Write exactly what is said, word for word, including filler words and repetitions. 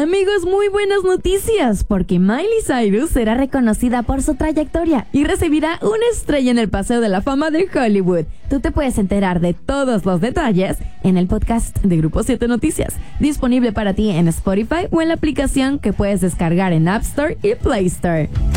Amigos, muy buenas noticias, porque Miley Cyrus será reconocida por su trayectoria y recibirá una estrella en el Paseo de la Fama de Hollywood. Tú te puedes enterar de todos los detalles en el podcast de Grupo siete Noticias, disponible para ti en Spotify o en la aplicación que puedes descargar en App Store y Play Store.